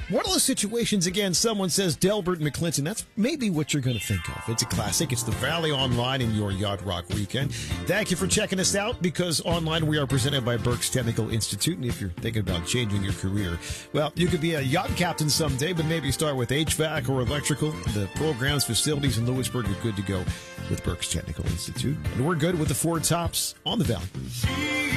One of those situations, again, someone says Delbert and McClinton. That's maybe what you're going to think of. It's a classic. It's the Valley Online in your Yacht Rock weekend. Thank you for checking us out, because online we are presented by Berks Technical Institute. And if you're thinking about changing your career, well, you could be a yacht captain someday, but maybe start with HVAC or electrical. The programs, facilities in Lewisburg are good to go with Berks Technical Institute. And we're good with the 4 tops on the Valley.